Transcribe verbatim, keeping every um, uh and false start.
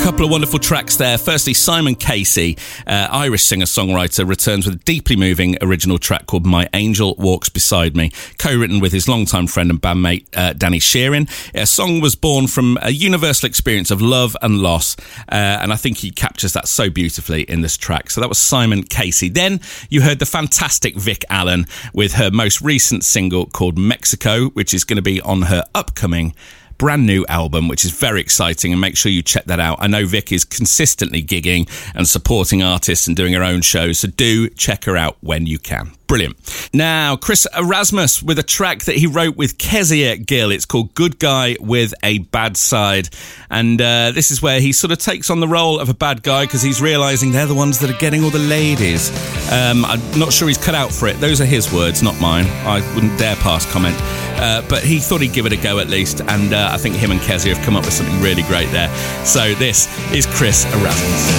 couple of wonderful tracks there. Firstly, Simon Casey, uh, Irish singer-songwriter, returns with a deeply moving original track called My Angel Walks Beside Me, co-written with his longtime friend and bandmate uh, Danny Sheerin. A song was born from a universal experience of love and loss, uh, and I think he captures that so beautifully in this track. So that was Simon Casey. Then you heard the fantastic Vic Allen with her most recent single called Mexico, which is going to be on her upcoming brand new album, which is very exciting, and make sure you check that out. I know Vic is consistently gigging and supporting artists and doing her own shows, so do check her out when you can. Brilliant. Now, Chris Erasmus with a track that he wrote with Kezia Gill. It's called Good Guy with a Bad Side. And uh, this is where he sort of takes on the role of a bad guy because he's realising they're the ones that are getting all the ladies. Um, I'm not sure he's cut out for it. Those are his words, not mine. I wouldn't dare pass comment. Uh, but he thought he'd give it a go at least. And uh, I think him and Kezia have come up with something really great there. So this is Chris Erasmus.